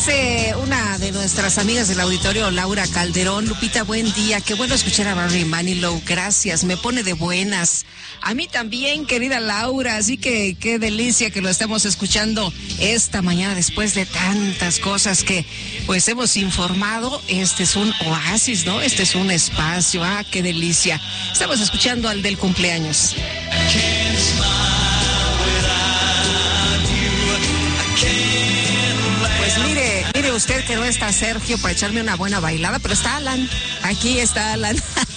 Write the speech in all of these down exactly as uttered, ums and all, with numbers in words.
dice una de nuestras amigas del auditorio, Laura Calderón: Lupita, buen día, qué bueno escuchar a Barry Manilow, gracias, me pone de buenas. A mí también, querida Laura, así que qué delicia que lo estamos escuchando esta mañana después de tantas cosas que pues hemos informado. Este es un oasis, ¿no? Este es un espacio, ah, qué delicia. Estamos escuchando al del cumpleaños. Pues mire, mire usted que no está Sergio para echarme una buena bailada, pero está Alan, aquí está Alan.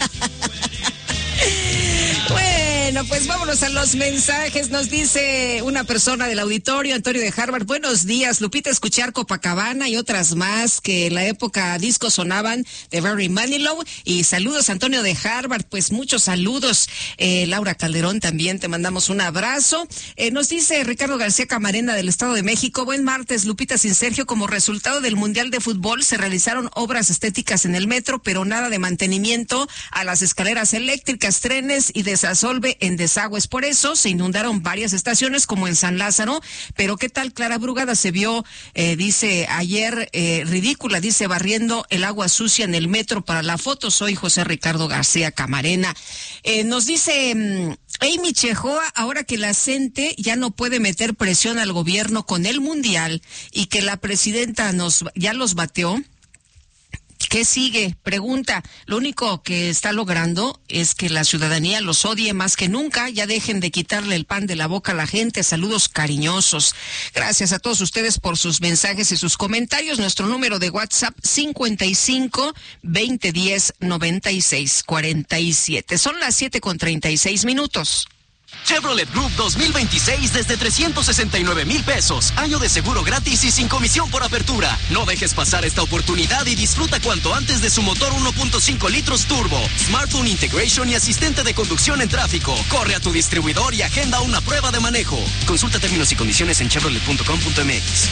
Bueno, pues vámonos a los mensajes. Nos dice una persona del auditorio, Antonio de Harvard: buenos días, Lupita, escuchar Copacabana y otras más que en la época disco sonaban de Barry Manilow. Y saludos, Antonio de Harvard, pues muchos saludos. Eh, Laura Calderón, también te mandamos un abrazo. Eh, nos dice Ricardo García Camarena del Estado de México: buen martes, Lupita, sin Sergio, como resultado del Mundial de Fútbol se realizaron obras estéticas en el metro, pero nada de mantenimiento a las escaleras eléctricas, trenes y desasolve en desagües. Por eso se inundaron varias estaciones como en San Lázaro. Pero ¿qué tal Clara Brugada? Se vio, eh, dice ayer, eh, ridícula, dice, barriendo el agua sucia en el metro para la foto. Soy José Ricardo García Camarena. Eh, nos dice um, Amy Chejoa: ahora que la CENTE ya no puede meter presión al gobierno con el Mundial y que la presidenta nos ya los bateó, ¿qué sigue? Pregunta. Lo único que está logrando es que la ciudadanía los odie más que nunca. Ya dejen de quitarle el pan de la boca a la gente. Saludos cariñosos. Gracias a todos ustedes por sus mensajes y sus comentarios. Nuestro número de WhatsApp: cincuenta y cinco, veinte diez, noventa y seis, cuarenta y siete. Son las siete con treinta y seis minutos. Chevrolet Group dos mil veintiséis desde trescientos sesenta y nueve mil pesos. Año de seguro gratis y sin comisión por apertura. No dejes pasar esta oportunidad y disfruta cuanto antes de su motor uno punto cinco litros turbo, smartphone integration y asistente de conducción en tráfico. Corre a tu distribuidor y agenda una prueba de manejo. Consulta términos y condiciones en chevrolet punto com punto m x.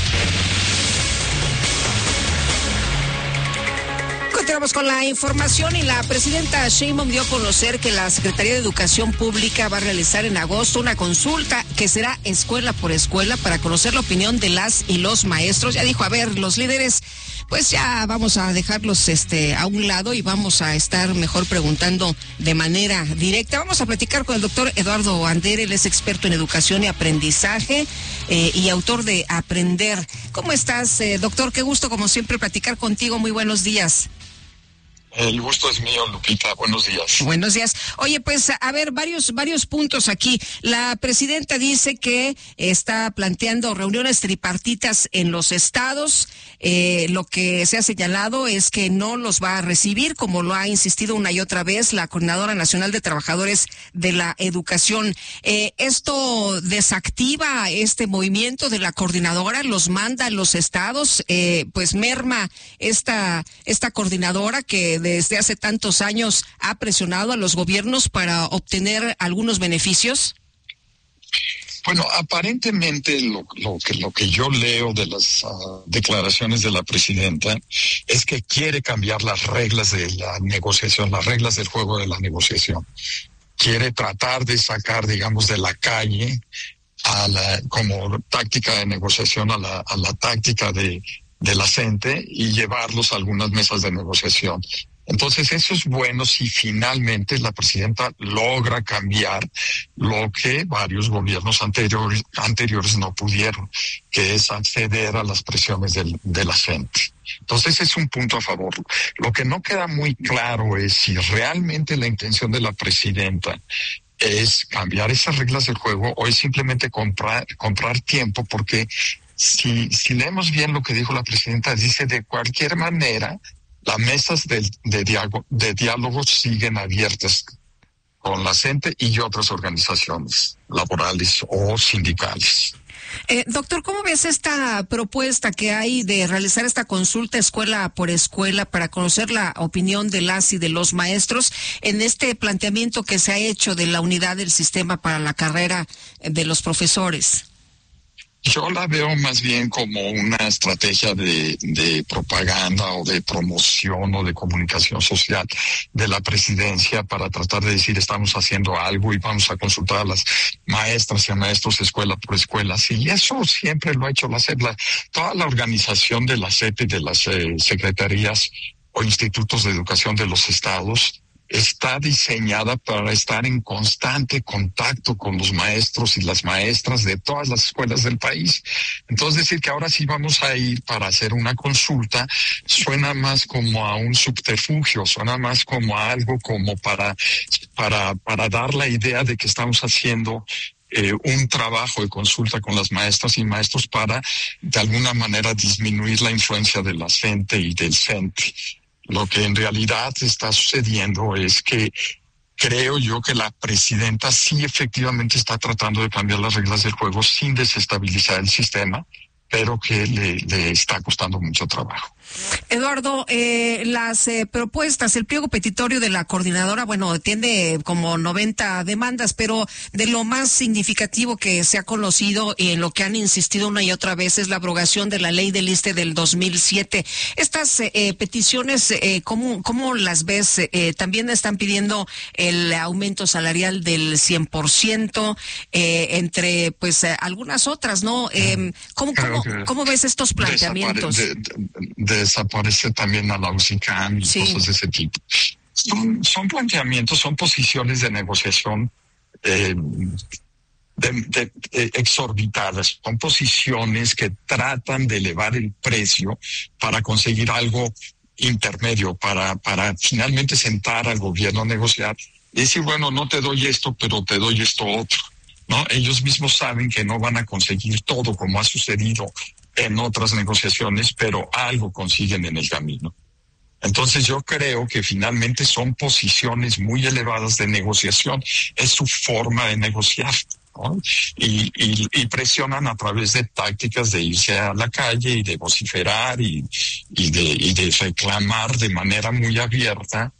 Continuamos con la información. Y la presidenta Sheinbaum dio a conocer que la Secretaría de Educación Pública va a realizar en agosto una consulta que será escuela por escuela para conocer la opinión de las y los maestros. Ya dijo, a ver, los líderes, pues ya vamos a dejarlos este a un lado y vamos a estar mejor preguntando de manera directa. Vamos a platicar con el doctor Eduardo Andere. Él es experto en educación y aprendizaje eh, y autor de Aprender. ¿Cómo estás, eh, doctor? Qué gusto, como siempre, platicar contigo. Muy buenos días. El gusto es mío, Lupita. Buenos días. Buenos días. Oye, pues, a ver, varios varios puntos aquí. La presidenta dice que está planteando reuniones tripartitas en los estados. Eh, lo que se ha señalado es que no los va a recibir, como lo ha insistido una y otra vez la Coordinadora Nacional de Trabajadores de la Educación. Eh, ¿Esto desactiva este movimiento de la coordinadora? ¿Los manda a los estados? Eh, pues merma esta, esta coordinadora que desde hace tantos años ha presionado a los gobiernos para obtener algunos beneficios. Bueno, aparentemente lo, lo que lo que yo leo de las uh, declaraciones de la presidenta es que quiere cambiar las reglas de la negociación, las reglas del juego de la negociación. Quiere tratar de sacar, digamos, de la calle a la como táctica de negociación a la a la táctica de de la CENTE y llevarlos a algunas mesas de negociación. Entonces eso es bueno si finalmente la presidenta logra cambiar lo que varios gobiernos anteriores, anteriores no pudieron, que es acceder a las presiones del, de la CENTE. Entonces es un punto a favor. Lo que no queda muy claro es si realmente la intención de la presidenta es cambiar esas reglas del juego o es simplemente comprar, comprar tiempo, porque si, si leemos bien lo que dijo la presidenta, dice de cualquier manera las mesas de, de, diálogo, de diálogo siguen abiertas con la CENTE y otras organizaciones laborales o sindicales. Eh, doctor, ¿cómo ves esta propuesta que hay de realizar esta consulta escuela por escuela para conocer la opinión de las y de los maestros en este planteamiento que se ha hecho de la unidad del sistema para la carrera de los profesores? Yo la veo más bien como una estrategia de, de propaganda o de promoción o de comunicación social de la presidencia para tratar de decir estamos haciendo algo y vamos a consultar a las maestras y a maestros escuela por escuela. Y eso siempre lo ha hecho la SEP. La, toda la organización de la SEP y de las eh, secretarías o institutos de educación de los estados está diseñada para estar en constante contacto con los maestros y las maestras de todas las escuelas del país. Entonces, decir que ahora sí vamos a ir para hacer una consulta suena más como a un subterfugio, suena más como a algo como para, para, para dar la idea de que estamos haciendo Eh, un trabajo de consulta con las maestras y maestros para, de alguna manera, disminuir la influencia de la gente y del CENTE. Lo que en realidad está sucediendo es que creo yo que la presidenta sí efectivamente está tratando de cambiar las reglas del juego sin desestabilizar el sistema, pero que le, le está costando mucho trabajo. Eduardo, eh, las eh, propuestas, el pliego petitorio de la coordinadora, bueno, tiene como noventa demandas, pero de lo más significativo que se ha conocido y en lo que han insistido una y otra vez es la abrogación de la ley del I S S S T E del dos mil siete. Estas eh, peticiones, eh, ¿cómo, cómo las ves? Eh, también están pidiendo el aumento salarial del cien por ciento, eh, entre pues eh, algunas otras, ¿no? Eh, ¿cómo, cómo, ¿Cómo ves estos planteamientos? Desapare- de, de, desaparece también a la U C I C A M y sí. Cosas de ese tipo. Son, son planteamientos, son posiciones de negociación eh, de, de, de exorbitadas, son posiciones que tratan de elevar el precio para conseguir algo intermedio, para, para finalmente sentar al gobierno a negociar y decir, bueno, no te doy esto, pero te doy esto otro, ¿no? Ellos mismos saben que no van a conseguir todo como ha sucedido en otras negociaciones, pero algo consiguen en el camino. Entonces yo creo que finalmente son posiciones muy elevadas de negociación, es su forma de negociar, ¿no? Y, y, y presionan a través de tácticas de irse a la calle y de vociferar y, y, de, y de reclamar de manera muy abierta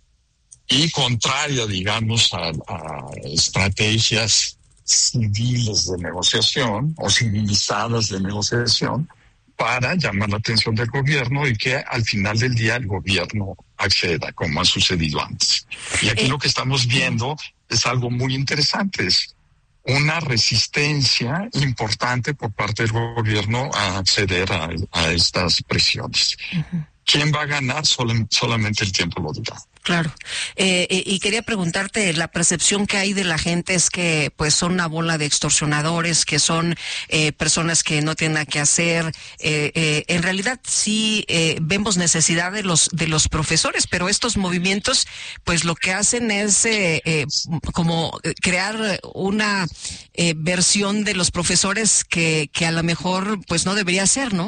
y contraria, digamos, a, a estrategias civiles de negociación o civilizadas de negociación para llamar la atención del gobierno y que al final del día el gobierno acceda, como ha sucedido antes. Y aquí eh, lo que estamos viendo es algo muy interesante, es una resistencia importante por parte del gobierno a acceder a, a estas presiones. Uh-huh. ¿Quién va a ganar? Sol- solamente el tiempo lo dirá. Claro. Eh, eh, y quería preguntarte, la percepción que hay de la gente es que pues son una bola de extorsionadores, que son eh, personas que no tienen nada que hacer. Eh, eh, en realidad sí eh, vemos necesidad de los de los profesores, pero estos movimientos pues lo que hacen es eh, eh, como crear una eh, versión de los profesores que, que a lo mejor pues no debería ser, ¿no?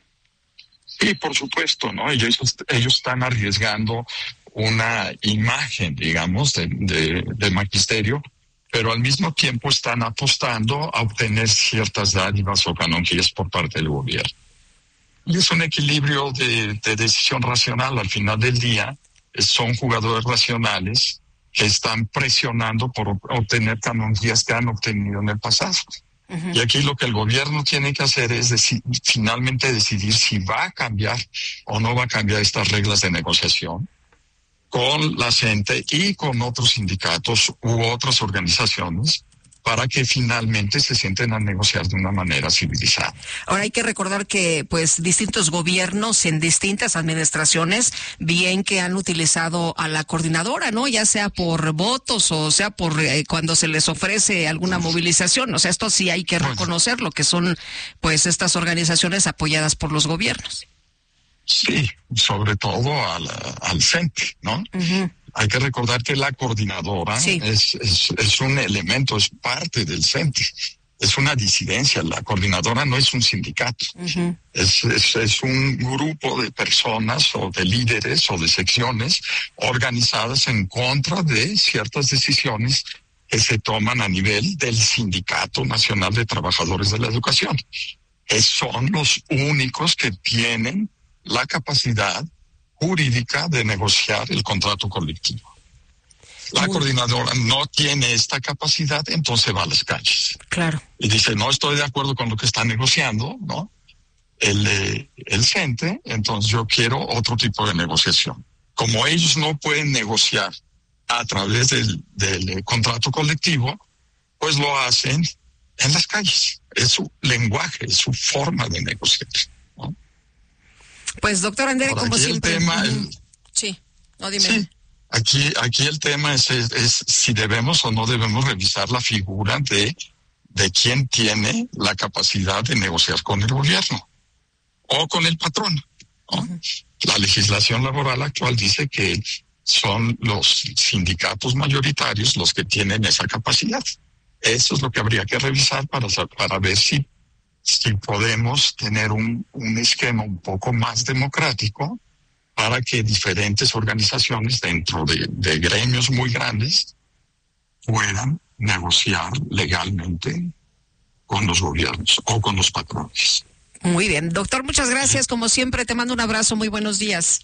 Sí, por supuesto, ¿no? Ellos, ellos están arriesgando una imagen, digamos, de, de, de magisterio, pero al mismo tiempo están apostando a obtener ciertas dádivas o canonjías por parte del gobierno. Y es un equilibrio de, de decisión racional. Al final del día, son jugadores racionales que están presionando por obtener canonjías que han obtenido en el pasado. Uh-huh. Y aquí lo que el gobierno tiene que hacer es deci- finalmente decidir si va a cambiar o no va a cambiar estas reglas de negociación con la gente y con otros sindicatos u otras organizaciones para que finalmente se sienten a negociar de una manera civilizada. Ahora hay que recordar que pues distintos gobiernos en distintas administraciones bien que han utilizado a la coordinadora, ¿no? Ya sea por votos o sea por eh, cuando se les ofrece alguna movilización. O sea, esto sí hay que reconocerlo, que son pues estas organizaciones apoyadas por los gobiernos. Sí, sobre todo al, al CENTE, ¿no? Uh-huh. Hay que recordar que la coordinadora sí. es, es, es un elemento, es parte del CENTE, es una disidencia. La coordinadora no es un sindicato, uh-huh. es, es, es un grupo de personas o de líderes o de secciones organizadas en contra de ciertas decisiones que se toman a nivel del Sindicato Nacional de Trabajadores de la Educación. Es, son los únicos que tienen la capacidad jurídica de negociar el contrato colectivo. La coordinadora no tiene esta capacidad, entonces va a las calles. Claro. Y dice, no estoy de acuerdo con lo que está negociando, ¿no? El, eh, el CENTE, entonces yo quiero otro tipo de negociación. Como ellos no pueden negociar a través del, del eh, contrato colectivo, pues lo hacen en las calles. Es su lenguaje, es su forma de negociar, ¿no? Pues, doctor Andere, como siempre. El tema, el, sí, no dime. Sí. Aquí, aquí el tema es, es, es si debemos o no debemos revisar la figura de, de quién tiene la capacidad de negociar con el gobierno o con el patrón, ¿no? Uh-huh. La legislación laboral actual dice que son los sindicatos mayoritarios los que tienen esa capacidad. Eso es lo que habría que revisar para, para ver si, si podemos tener un, un esquema un poco más democrático para que diferentes organizaciones dentro de, de gremios muy grandes puedan negociar legalmente con los gobiernos o con los patrones. Muy bien. Doctor, muchas gracias. Como siempre, te mando un abrazo. Muy buenos días.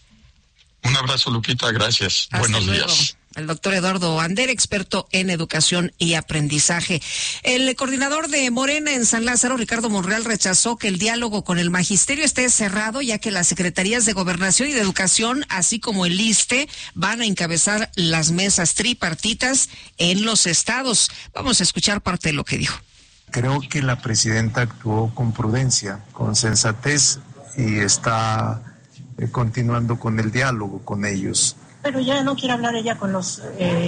Un abrazo, Lupita. Gracias. Hasta buenos luego. días. El doctor Eduardo Andere, experto en educación y aprendizaje. El coordinador de Morena en San Lázaro, Ricardo Monreal, rechazó que el diálogo con el magisterio esté cerrado, ya que las secretarías de Gobernación y de Educación, así como el ISSSTE, van a encabezar las mesas tripartitas en los estados. Vamos a escuchar parte de lo que dijo. Creo que la presidenta actuó con prudencia, con sensatez y está eh, continuando con el diálogo con ellos. Pero ya no quiere hablar ella con los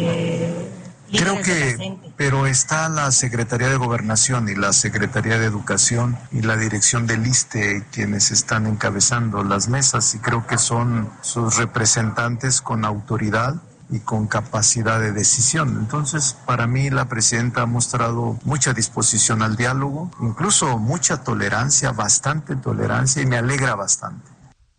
eh, Creo que, pero está la Secretaría de Gobernación y la Secretaría de Educación y la dirección del ISSSTE quienes están encabezando las mesas y creo que son sus representantes con autoridad y con capacidad de decisión. Entonces, para mí la presidenta ha mostrado mucha disposición al diálogo, incluso mucha tolerancia, bastante tolerancia y me alegra bastante.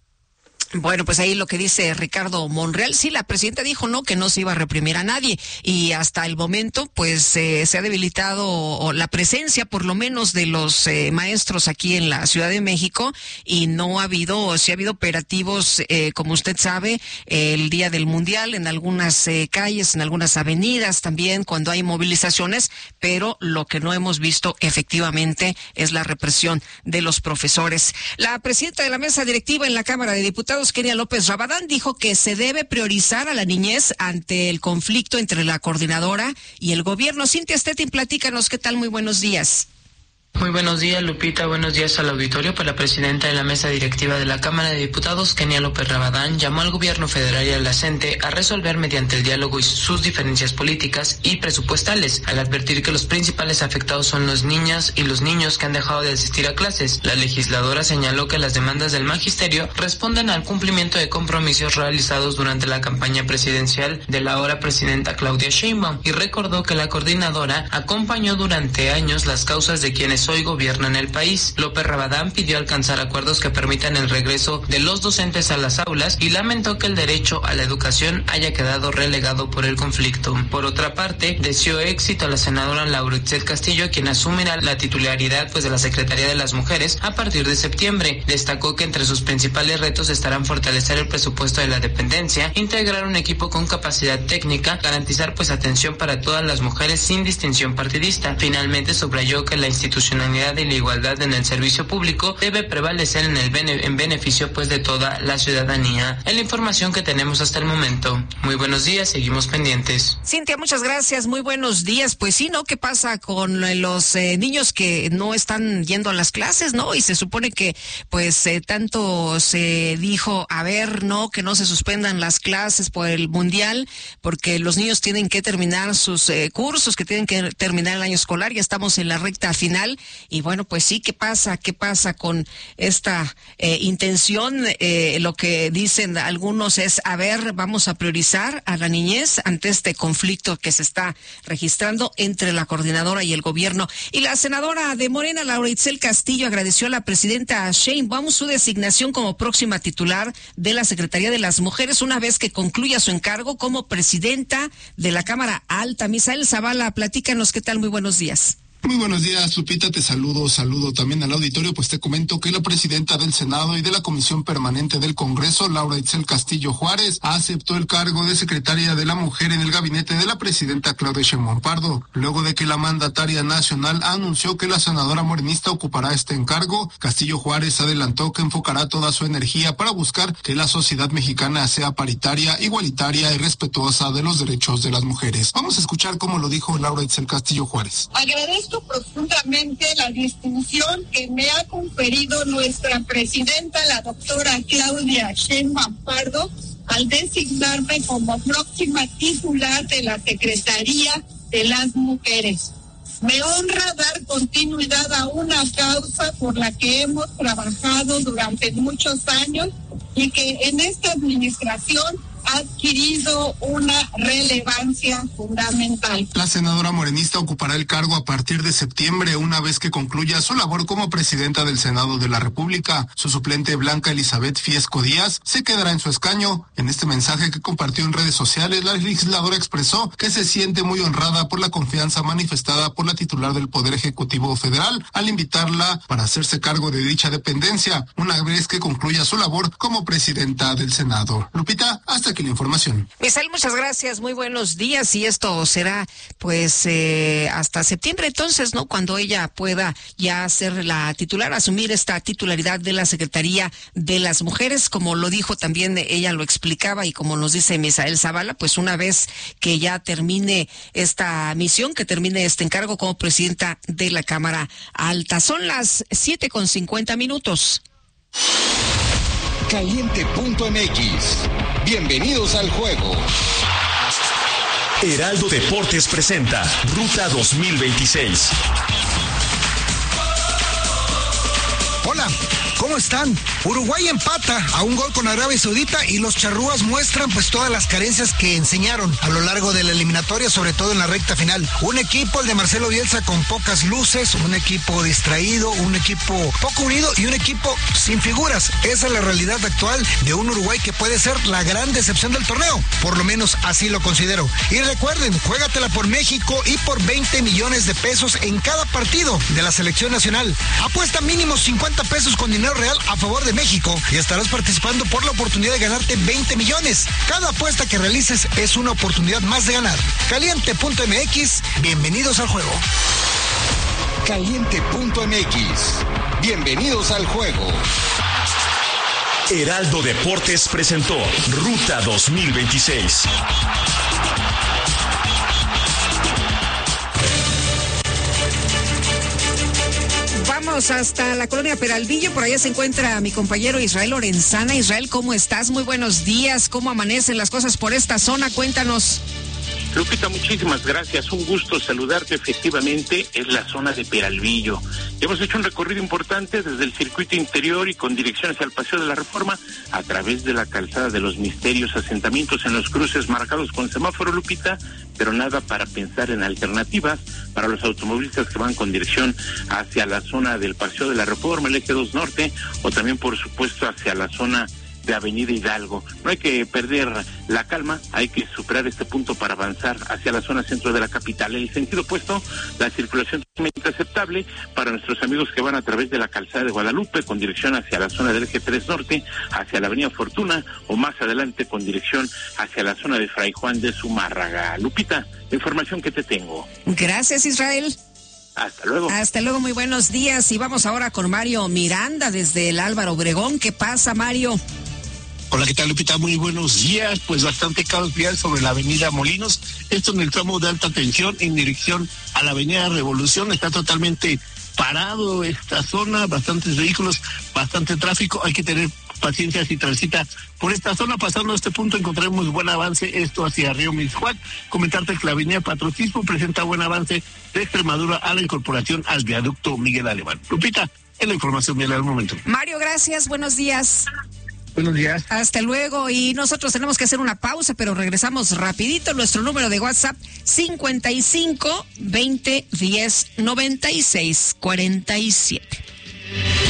Bueno, pues ahí lo que dice Ricardo Monreal, sí, la presidenta dijo no, que no se iba a reprimir a nadie y hasta el momento pues eh, se ha debilitado la presencia por lo menos de los eh, maestros aquí en la Ciudad de México y no ha habido, sí ha habido operativos, eh, como usted sabe, eh, el día del Mundial en algunas eh, calles, en algunas avenidas también cuando hay movilizaciones, pero lo que no hemos visto efectivamente es la represión de los profesores. La presidenta de la mesa directiva en la Cámara de Diputados, Kenia López Rabadán, dijo que se debe priorizar a la niñez ante el conflicto entre la coordinadora y el gobierno. Cintia Stettin, platícanos, ¿qué tal? Muy buenos días. Muy buenos días, Lupita. Buenos días al auditorio. Pues la presidenta de la mesa directiva de la Cámara de Diputados, Kenia López Rabadán, llamó al gobierno federal y a la CENTE a resolver mediante el diálogo y sus diferencias políticas y presupuestales, al advertir que los principales afectados son los niñas y los niños que han dejado de asistir a clases. La legisladora señaló que las demandas del magisterio responden al cumplimiento de compromisos realizados durante la campaña presidencial de la ahora presidenta Claudia Sheinbaum y recordó que la coordinadora acompañó durante años las causas de quienes hoy gobiernan el país. López Rabadán pidió alcanzar acuerdos que permitan el regreso de los docentes a las aulas y lamentó que el derecho a la educación haya quedado relegado por el conflicto. Por otra parte, deseó éxito a la senadora Laura Itzel Castillo, quien asumirá la titularidad pues de la Secretaría de las Mujeres a partir de septiembre. Destacó que entre sus principales retos estarán fortalecer el presupuesto de la dependencia, integrar un equipo con capacidad técnica, garantizar pues atención para todas las mujeres sin distinción partidista. Finalmente subrayó que la institución y la igualdad en el servicio público debe prevalecer en el bene, en beneficio pues de toda la ciudadanía. Es la información que tenemos hasta el momento. Muy buenos días, seguimos pendientes. Cintia, muchas gracias, muy buenos días. Pues sí, ¿no? ¿Qué pasa con los eh, niños que no están yendo a las clases, no? Y se supone que pues eh, tanto se dijo, a ver, no, que no se suspendan las clases por el Mundial, porque los niños tienen que terminar sus eh, cursos, que tienen que terminar el año escolar, ya estamos en la recta final. Y bueno, pues sí, ¿qué pasa? ¿Qué pasa con esta eh, intención? Eh, lo que dicen algunos es, a ver, vamos a priorizar a la niñez ante este conflicto que se está registrando entre la coordinadora y el gobierno. Y la senadora de Morena, Laura Itzel Castillo, agradeció a la presidenta Sheinbaum su designación como próxima titular de la Secretaría de las Mujeres una vez que concluya su encargo como presidenta de la Cámara Alta. Misael Zavala, platícanos, ¿qué tal? Muy buenos días. Muy buenos días, Lupita, te saludo, saludo también al auditorio, pues te comento que la presidenta del Senado y de la Comisión Permanente del Congreso, Laura Itzel Castillo Juárez, aceptó el cargo de secretaria de la Mujer en el gabinete de la presidenta Claudia Sheinbaum Pardo. Luego de que la mandataria nacional anunció que la senadora morenista ocupará este encargo, Castillo Juárez adelantó que enfocará toda su energía para buscar que la sociedad mexicana sea paritaria, igualitaria y respetuosa de los derechos de las mujeres. Vamos a escuchar cómo lo dijo Laura Itzel Castillo Juárez. Agradezco profundamente la distinción que me ha conferido nuestra presidenta, la doctora Claudia Sheinbaum Pardo, al designarme como próxima titular de la Secretaría de las Mujeres. Me honra dar continuidad a una causa por la que hemos trabajado durante muchos años y que en esta administración ha adquirido una relevancia fundamental. La senadora morenista ocupará el cargo a partir de septiembre, una vez que concluya su labor como presidenta del Senado de la República. Su suplente, Blanca Elizabeth Fiesco Díaz, se quedará en su escaño. En este mensaje que compartió en redes sociales, la legisladora expresó que se siente muy honrada por la confianza manifestada por la titular del Poder Ejecutivo Federal al invitarla para hacerse cargo de dicha dependencia, una vez que concluya su labor como presidenta del Senado. Lupita, hasta aquí la información. Misael, muchas gracias, muy buenos días, y esto será pues eh, hasta septiembre entonces, ¿no? Cuando ella pueda ya ser la titular, asumir esta titularidad de la Secretaría de las Mujeres, como lo dijo también, ella lo explicaba, y como nos dice Misael Zavala, pues una vez que ya termine esta misión, que termine este encargo como presidenta de la Cámara Alta. Son las siete con cincuenta minutos. Caliente punto M X. Bienvenidos al juego. Heraldo Deportes presenta Ruta dos mil veintiséis. Hola, ¿cómo están? Uruguay empata a un gol con Arabia Saudita y los charrúas muestran pues todas las carencias que enseñaron a lo largo de la eliminatoria, sobre todo en la recta final. Un equipo, el de Marcelo Bielsa, con pocas luces, un equipo distraído, un equipo poco unido y un equipo sin figuras. Esa es la realidad actual de un Uruguay que puede ser la gran decepción del torneo, por lo menos así lo considero. Y recuerden, juégatela por México y por veinte millones de pesos en cada partido de la selección nacional. Apuesta mínimo cincuenta pesos con dinero real a favor de México y estarás participando por la oportunidad de ganarte veinte millones. Cada apuesta que realices es una oportunidad más de ganar. Caliente punto M X, bienvenidos al juego. Caliente punto M X, bienvenidos al juego. Heraldo Deportes presentó Ruta dos mil veintiséis. Vamos hasta la colonia Peralvillo, por allá se encuentra mi compañero Israel Lorenzana. Israel, ¿cómo estás? Muy buenos días, ¿cómo amanecen las cosas por esta zona? Cuéntanos. Lupita, muchísimas gracias, un gusto saludarte. Efectivamente, es la zona de Peralvillo. Hemos hecho un recorrido importante desde el circuito interior y con dirección hacia el Paseo de la Reforma, a través de la calzada de los Misterios, asentamientos en los cruces marcados con semáforo, Lupita, pero nada para pensar en alternativas para los automovilistas que van con dirección hacia la zona del Paseo de la Reforma, el eje dos norte, o también, por supuesto, hacia la zona de Avenida Hidalgo. No hay que perder la calma, hay que superar este punto para avanzar hacia la zona centro de la capital. En el sentido opuesto, la circulación es totalmente aceptable para nuestros amigos que van a través de la calzada de Guadalupe con dirección hacia la zona del eje tres norte, hacia la Avenida Fortuna, o más adelante con dirección hacia la zona de Fray Juan de Zumárraga. Lupita, la información que te tengo. Gracias, Israel. Hasta luego. Hasta luego, muy buenos días. Y vamos ahora con Mario Miranda desde el Álvaro Obregón. ¿Qué pasa, Mario? Hola, ¿qué tal, Lupita? Muy buenos días. Pues bastante caos vial sobre la avenida Molinos. Esto en el tramo de alta tensión en dirección a la avenida Revolución. Está totalmente parado esta zona, bastantes vehículos, bastante tráfico. Hay que tener paciencia si transita por esta zona. Pasando a este punto encontraremos buen avance, esto hacia Río Mixhuac. Comentarte que la avenida Patriotismo presenta buen avance de Extremadura a la incorporación al viaducto Miguel Alemán. Lupita, es la información vial al momento. Mario, gracias, buenos días. Buenos días. Hasta luego, y nosotros tenemos que hacer una pausa, pero regresamos rapidito. Nuestro número de WhatsApp cincuenta y cinco, veinte, diez, noventa y seis, cuarenta y siete.